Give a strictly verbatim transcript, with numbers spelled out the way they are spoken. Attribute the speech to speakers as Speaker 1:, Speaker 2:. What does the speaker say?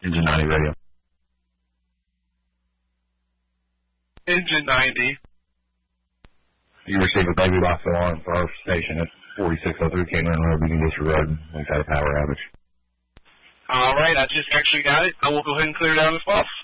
Speaker 1: Engine ninety radio.
Speaker 2: Engine ninety.
Speaker 1: You received a baby box alarm for our station at forty-six oh three Cameron Road, Beacon District Road. We've had a power outage.
Speaker 2: All right, I just actually got it. I will go ahead and clear it out as well.